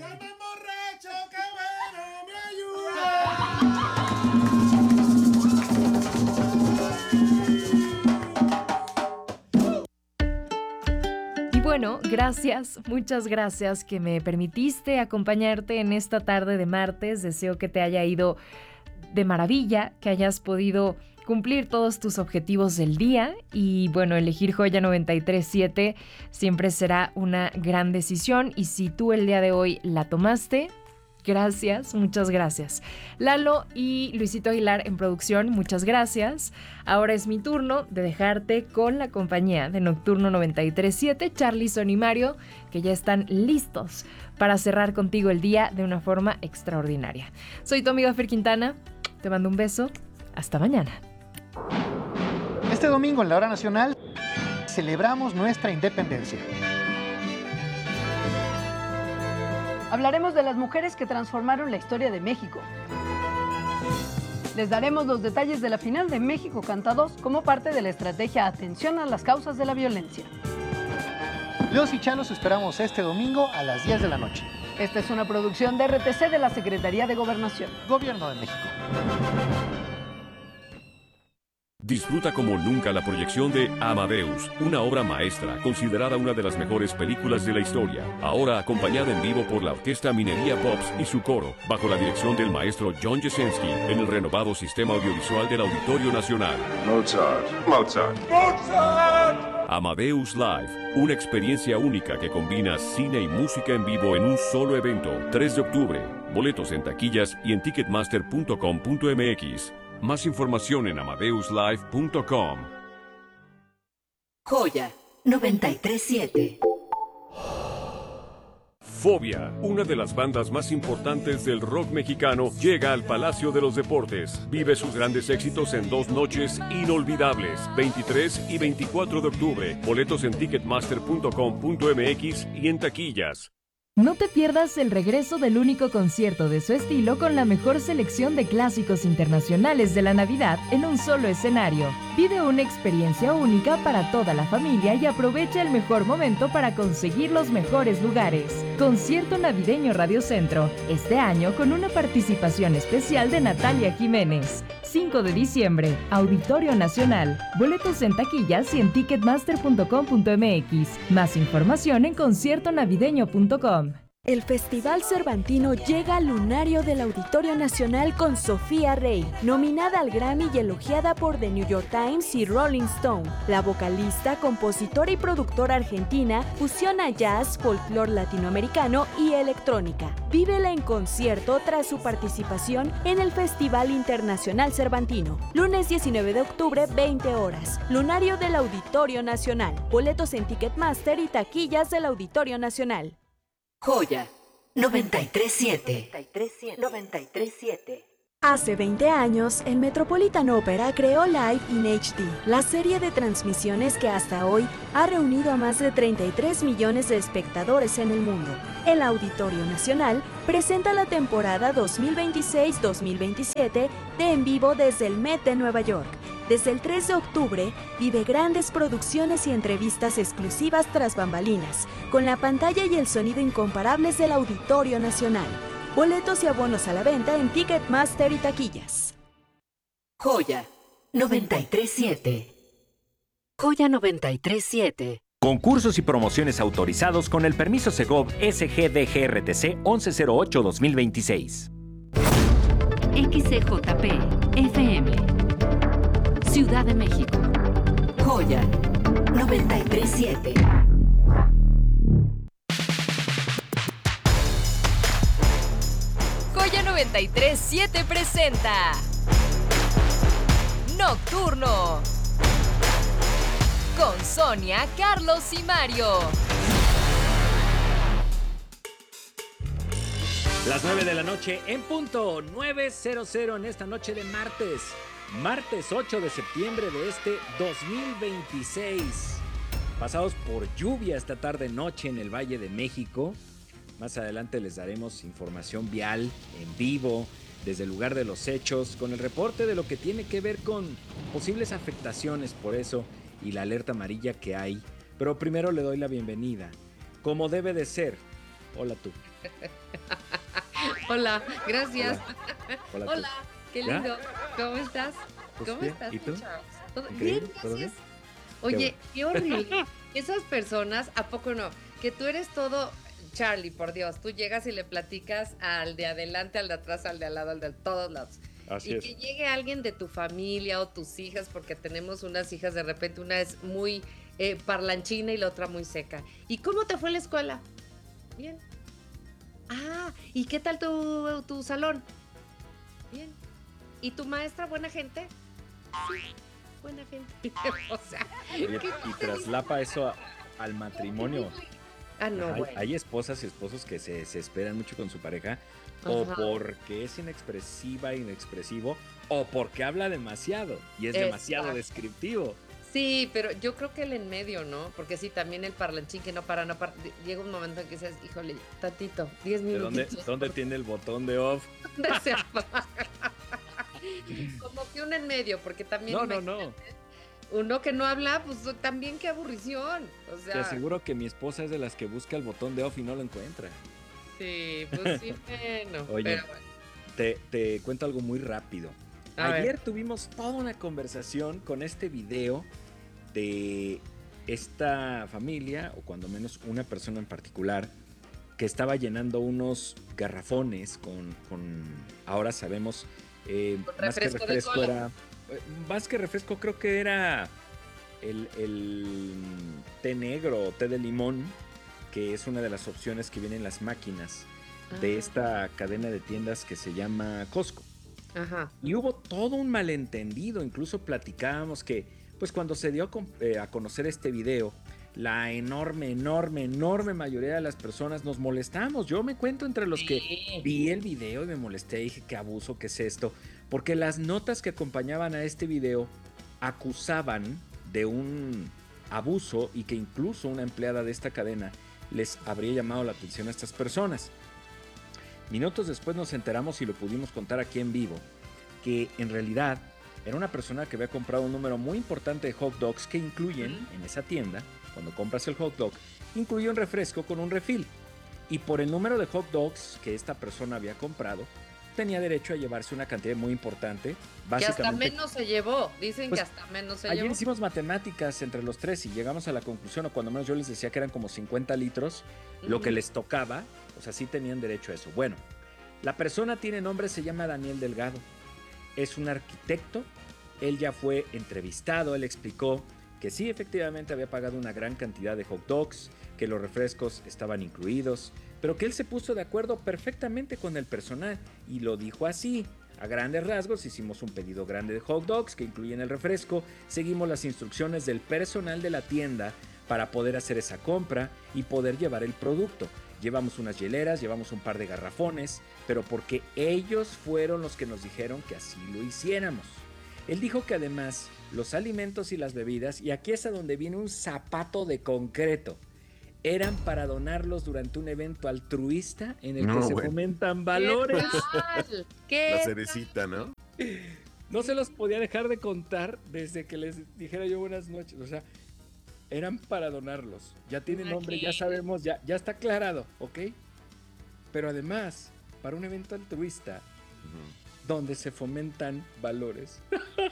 Y bueno, gracias, muchas gracias que me permitiste acompañarte en esta tarde de martes. Deseo que te haya ido de maravilla, que hayas podido cumplir todos tus objetivos del día y bueno, elegir Joya 93.7 siempre será una gran decisión y si tú el día de hoy la tomaste, gracias, muchas gracias. Lalo y Luisito Aguilar en producción, muchas gracias. Ahora es mi turno de dejarte con la compañía de Nocturno 93.7, Charlison y Mario, que ya están listos para cerrar contigo el día de una forma extraordinaria. Soy tu amiga Fer Quintana, te mando un beso, hasta mañana. Este domingo en la Hora Nacional celebramos nuestra independencia. Hablaremos de las mujeres que transformaron la historia de México. Les daremos los detalles de la final de México Canta 2 como parte de la estrategia Atención a las causas de la violencia. Los y Chalos esperamos este domingo a las 10 de la noche. Esta es una producción de RTC de la Secretaría de Gobernación. Gobierno de México. Disfruta como nunca la proyección de Amadeus, una obra maestra considerada una de las mejores películas de la historia. Ahora acompañada en vivo por la Orquesta Minería Pops y su coro, bajo la dirección del maestro John Jesensky, en el renovado sistema audiovisual del Auditorio Nacional. Mozart. Amadeus Live, una experiencia única que combina cine y música en vivo en un solo evento. 3 de octubre. Boletos en taquillas y en ticketmaster.com.mx. Más información en amadeuslive.com. Joya 93.7. Fobia, una de las bandas más importantes del rock mexicano, llega al Palacio de los Deportes. Vive sus grandes éxitos en 2 noches inolvidables, 23 y 24 de octubre. Boletos en ticketmaster.com.mx y en taquillas. No te pierdas el regreso del único concierto de su estilo con la mejor selección de clásicos internacionales de la Navidad en un solo escenario. Vive una experiencia única para toda la familia y aprovecha el mejor momento para conseguir los mejores lugares. Concierto navideño Radio Centro, este año con una participación especial de Natalia Jiménez. 5 de diciembre, Auditorio Nacional. Boletos en taquillas y en ticketmaster.com.mx. Más información en conciertonavideño.com. El Festival Cervantino llega al lunario del Auditorio Nacional con Sofía Rey, nominada al Grammy y elogiada por The New York Times y Rolling Stone. La vocalista, compositora y productora argentina fusiona jazz, folclore latinoamericano y electrónica. Vívela en concierto tras su participación en el Festival Internacional Cervantino. Lunes 19 de octubre, 20 horas. Lunario del Auditorio Nacional. Boletos en Ticketmaster y taquillas del Auditorio Nacional. Joya 93.7. 93.7. Hace 20 años, el Metropolitan Opera creó Live in HD, la serie de transmisiones que hasta hoy ha reunido a más de 33 millones de espectadores en el mundo. El Auditorio Nacional presenta la temporada 2026-2027 de En Vivo desde el Met de Nueva York. Desde el 3 de octubre, vive grandes producciones y entrevistas exclusivas tras bambalinas, con la pantalla y el sonido incomparables del Auditorio Nacional. Boletos y abonos a la venta en Ticketmaster y taquillas. Joya 93.7. Joya 93.7. Concursos y promociones autorizados con el permiso Segov SGDGRTC 1108-2026. XCJP FM Ciudad de México. Joya 93.7. Joya 93.7 presenta Nocturno con Sonia, Carlos y Mario. Las 9 de la noche en punto, 9:00 en esta noche de martes 8 de septiembre de este 2026. Pasados por lluvia esta tarde-noche en el Valle de México. Más adelante les daremos información vial en vivo desde el lugar de los hechos con el reporte de lo que tiene que ver con posibles afectaciones por eso y la alerta amarilla que hay. Pero primero le doy la bienvenida, como debe de ser, Hola tú. Hola, gracias. Hola. Hola, qué ¿Ya? lindo. ¿Cómo estás? Pues ¿Cómo bien, estás, ¿y tú? Charles? ¿Todo Increíble, bien? ¿todo Gracias. bien? Oye, qué horrible. Esas personas, ¿a poco no? Que tú eres todo, Charlie, por Dios. Tú llegas y le platicas al de adelante, al de atrás, al de al lado, al de todos lados. Así Y es. que llegue alguien de tu familia o tus hijas, porque tenemos unas hijas, de repente una es muy parlanchina y la otra muy seca. ¿Y cómo te fue en la escuela? Bien. Ah, ¿y qué tal tu salón? Bien. ¿Y tu maestra, buena gente? Sí, buena gente. O sea, Oye, ¿qué y te traslapa eso al matrimonio. Ah, no, Ajá, bueno. hay esposas y esposos que se esperan mucho con su pareja, Ajá. o porque es inexpresiva, inexpresivo, o porque habla demasiado y es demasiado Exacto. descriptivo. Sí, pero yo creo que el en medio, ¿no? Porque sí, también el parlanchín que no para. Llega un momento en que dices, híjole, tantito, 10 ¿De dónde, minutitos. dónde tiene el botón de off? ¿Dónde se apaga? Como que un en medio, porque también No. uno que no habla, pues también qué aburrición. O Te sea, aseguro que mi esposa es de las que busca el botón de off y no lo encuentra. sí, pues sí, bueno. Oye, pero bueno. te cuento algo muy rápido. A Ayer ver. tuvimos toda una conversación con este video de esta familia, o cuando menos una persona en particular, que estaba llenando unos garrafones con ahora sabemos, Con más que refresco de refresco cola. era, más que refresco creo que era el té negro o té de limón, que es una de las opciones que vienen en las máquinas de Ah. esta cadena de tiendas que se llama Costco. Ajá. Y hubo todo un malentendido, incluso platicábamos que, pues cuando se dio a conocer este video, la enorme mayoría de las personas nos molestamos. Yo me cuento entre los que vi el video y me molesté, dije, qué abuso, qué es esto, porque las notas que acompañaban a este video acusaban de un abuso y que incluso una empleada de esta cadena les habría llamado la atención a estas personas. Minutos después nos enteramos y lo pudimos contar aquí en vivo, que en realidad era una persona que había comprado un número muy importante de hot dogs que incluyen en esa tienda, cuando compras el hot dog, incluye un refresco con un refill. Y por el número de hot dogs que esta persona había comprado, tenía derecho a llevarse una cantidad muy importante. Que hasta Básicamente, menos se llevó. Dicen pues, que hasta menos se ayer llevó. hicimos matemáticas entre los tres y llegamos a la conclusión, o cuando menos yo les decía que eran como 50 litros, lo que les tocaba, o sea, sí tenían derecho a eso. Bueno, la persona tiene nombre, se llama Daniel Delgado, es un arquitecto, él ya fue entrevistado, él explicó que sí, efectivamente había pagado una gran cantidad de hot dogs, que los refrescos estaban incluidos, pero que él se puso de acuerdo perfectamente con el personal y lo dijo así. A grandes rasgos hicimos un pedido grande de hot dogs que incluyen el refresco, seguimos las instrucciones del personal de la tienda para poder hacer esa compra y poder llevar el producto. Llevamos unas hieleras, llevamos un par de garrafones, pero porque ellos fueron los que nos dijeron que así lo hiciéramos. Él dijo que además los alimentos y las bebidas, y aquí es a donde viene un zapato de concreto, eran para donarlos durante un evento altruista en el que se fomentan valores. ¿Qué La cerecita, ¿no? No se los podía dejar de contar desde que les dijera yo buenas noches. O sea, eran para donarlos. Ya tiene nombre, ya sabemos, ya está aclarado, ¿ok? Pero además, para un evento altruista, donde se fomentan valores.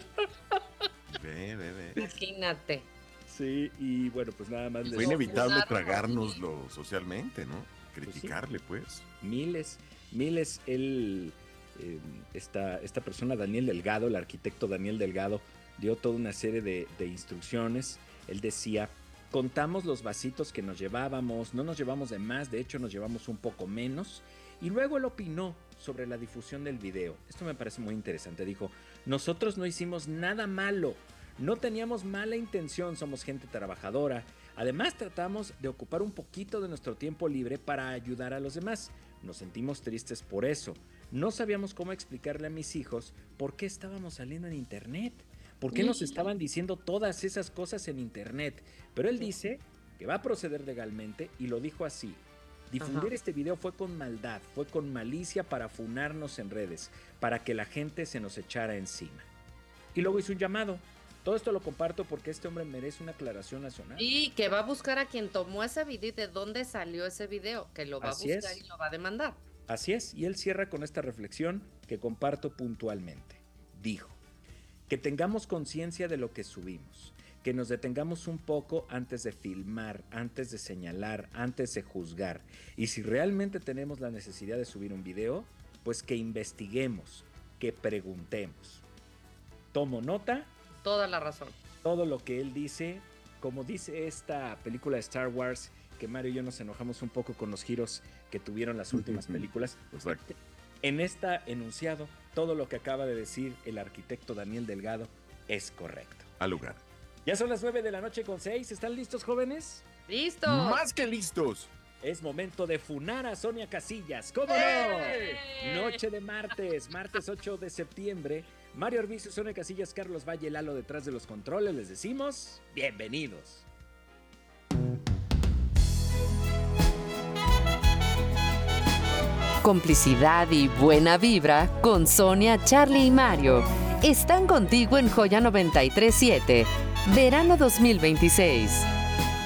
Ve. Imagínate. Sí, y bueno, pues nada más. Fue inevitable tragárnoslo socialmente, ¿no? Criticarle, pues. Miles. Él, esta persona, Daniel Delgado, el arquitecto Daniel Delgado, dio toda una serie de instrucciones. Él decía, contamos los vasitos que nos llevábamos, no nos llevamos de más, de hecho nos llevamos un poco menos. Y luego él opinó sobre la difusión del video. Esto me parece muy interesante. Dijo, nosotros no hicimos nada malo. No teníamos mala intención, somos gente trabajadora. Además tratamos de ocupar un poquito de nuestro tiempo libre para ayudar a los demás. Nos sentimos tristes por eso. No sabíamos cómo explicarle a mis hijos por qué estábamos saliendo en internet. ¿Por qué nos estaban diciendo todas esas cosas en internet? Pero él dice que va a proceder legalmente y lo dijo así. Difundir este video fue con maldad, fue con malicia para funarnos en redes, para que la gente se nos echara encima. Y luego hizo un llamado. Todo esto lo comparto porque este hombre merece una aclaración nacional. Y que va a buscar a quien tomó ese video y de dónde salió ese video, que lo va Así a buscar es. y lo va a demandar. Así es, y él cierra con esta reflexión que comparto puntualmente. Dijo, que tengamos conciencia de lo que subimos, que nos detengamos un poco antes de filmar, antes de señalar, antes de juzgar. Y si realmente tenemos la necesidad de subir un video, pues que investiguemos, que preguntemos. Tomo nota. Toda la razón. Todo lo que él dice, como dice esta película de Star Wars, que Mario y yo nos enojamos un poco con los giros que tuvieron las últimas películas. Exacto. En esta enunciado, todo lo que acaba de decir el arquitecto Daniel Delgado es correcto. Al lugar. Ya son las 9:06, ¿están listos, jóvenes? ¡Listos! ¡Más que listos! Es momento de funar a Sonia Casillas, ¿cómo no? Noche de martes 8 de septiembre. Mario Arbizu, Sonia Casillas, Carlos Valle, Lalo detrás de los controles, les decimos bienvenidos. Complicidad y buena vibra con Sonia, Charlie y Mario. Están contigo en Joya 93.7, verano 2026.